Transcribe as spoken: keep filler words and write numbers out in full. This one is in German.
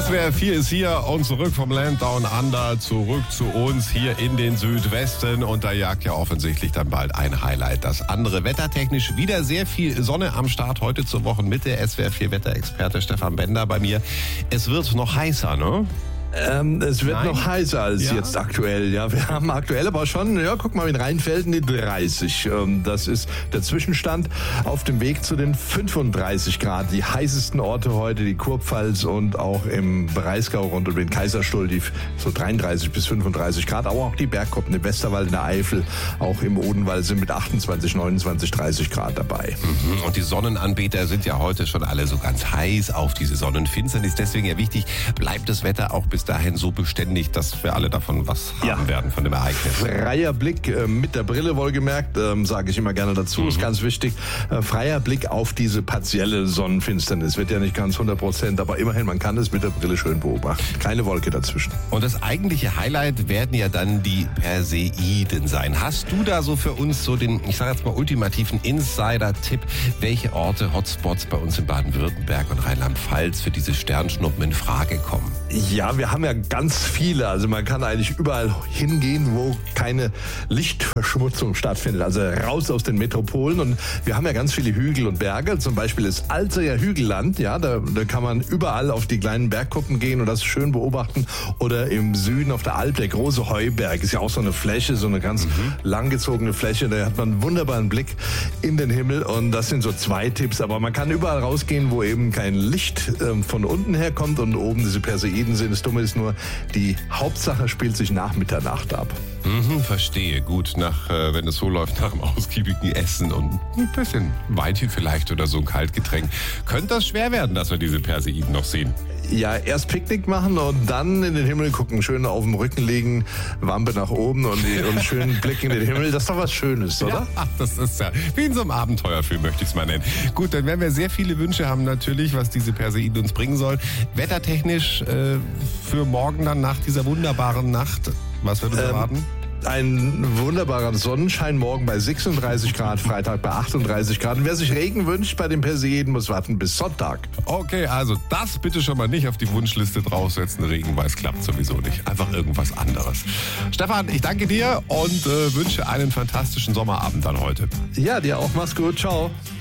S W R vier ist hier und zurück vom Land Down Under, zurück zu uns hier in den Südwesten. Und da jagt ja offensichtlich dann bald ein Highlight. Das andere wettertechnisch wieder sehr viel Sonne am Start heute zur Wochenmitte. S W R vier Wetterexperte Stefan Bender bei mir. Es wird noch heißer, ne? Ähm, es wird Nein? noch heißer als Ja? jetzt aktuell. Ja, wir haben aktuell aber schon, ja, guck mal, in Rheinfelden die dreißig. Ähm, das ist der Zwischenstand auf dem Weg zu den fünfunddreißig Grad. Die heißesten Orte heute, die Kurpfalz und auch im Breisgau rund um den Kaiserstuhl, die so dreiunddreißig bis fünfunddreißig Grad. Aber auch die Bergkuppen im Westerwald, in der Eifel, auch im Odenwald sind mit achtundzwanzig, neunundzwanzig, dreißig Grad dabei. Mhm. Und die Sonnenanbeter sind ja heute schon alle so ganz heiß auf diese Sonnenfinsternis. Deswegen ja wichtig, bleibt das Wetter auch bis dahin so beständig, dass wir alle davon was haben Ja. werden, von dem Ereignis. Freier Blick, äh, mit der Brille wohlgemerkt, ähm, sage ich immer gerne dazu, mhm. ist ganz wichtig. Äh, freier Blick auf diese partielle Sonnenfinsternis. Wird ja nicht ganz hundert Prozent, aber immerhin, man kann es mit der Brille schön beobachten. Keine Wolke dazwischen. Und das eigentliche Highlight werden ja dann die Perseiden sein. Hast du da so für uns so den, ich sage jetzt mal, ultimativen Insider-Tipp, welche Orte, Hotspots bei uns in Baden-Württemberg und Rheinland-Pfalz für diese Sternschnuppen in Frage kommen? Ja, wir haben ja ganz viele. Also man kann eigentlich überall hingehen, wo keine Lichtverschmutzung stattfindet. Also raus aus den Metropolen. Und wir haben ja ganz viele Hügel und Berge. Zum Beispiel das Alzeyer Hügelland. Ja, da, da kann man überall auf die kleinen Bergkuppen gehen und das schön beobachten. Oder im Süden auf der Alp, der große Heuberg. Ist ja auch so eine Fläche, so eine ganz mhm. langgezogene Fläche. Da hat man einen wunderbaren Blick in den Himmel. Und das sind so zwei Tipps. Aber man kann überall rausgehen, wo eben kein Licht ähm, von unten herkommt und oben diese Perseiden sind. Das Dumme ist nur, die Hauptsache spielt sich nach Mitternacht ab. Mhm, verstehe. Gut, nach, äh, wenn es so läuft, nach einem ausgiebigen Essen und ein bisschen Weinchen vielleicht oder so ein Kaltgetränk, könnte das schwer werden, dass wir diese Perseiden noch sehen. Ja, erst Picknick machen und dann in den Himmel gucken, schön auf dem Rücken liegen, Wampe nach oben und, die, und schönen Blick in den Himmel. Das ist doch was Schönes, oder? Ja, ach, das ist ja wie in so einem Abenteuerfilm, möchte ich es mal nennen. Gut, dann werden wir sehr viele Wünsche haben natürlich, was diese Perseiden uns bringen sollen. Wettertechnisch äh, für morgen dann nach dieser wunderbaren Nacht, was wird uns Ähm, erwarten? Ein wunderbarer Sonnenschein morgen bei sechsunddreißig Grad, Freitag bei achtunddreißig Grad. Und wer sich Regen wünscht bei den Perseiden, muss warten bis Sonntag. Okay, also das bitte schon mal nicht auf die Wunschliste draufsetzen. Regen, weil es klappt sowieso nicht. Einfach irgendwas anderes. Stefan, ich danke dir und äh, wünsche einen fantastischen Sommerabend dann heute. Ja, dir auch. Mach's gut. Ciao.